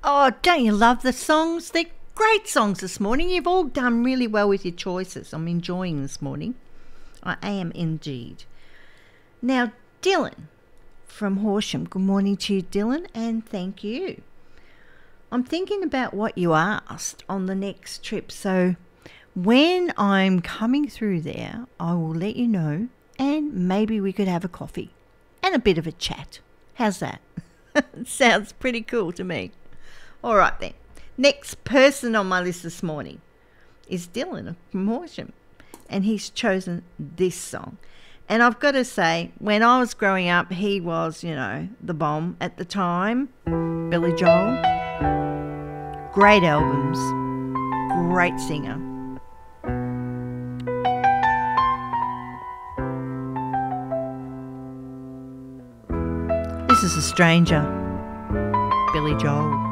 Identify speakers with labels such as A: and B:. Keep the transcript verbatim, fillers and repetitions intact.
A: Oh, don't you love the songs? They're great songs this morning. You've all done really well with your choices. I'm enjoying this morning. I am indeed. Now, Dylan from Horsham. Good morning to you, Dylan, and thank you. I'm thinking about what you asked on the next trip, so when I'm coming through there, I will let you know, and maybe we could have a coffee and a bit of a chat. How's that? Sounds pretty cool to me. All right then. Next person on my list this morning is Dylan from Horsham, and he's chosen this song. And I've got to say, when I was growing up, he was, you know, the bomb at the time. Billy Joel. Great albums. Great singer. This is a stranger. Billy Joel.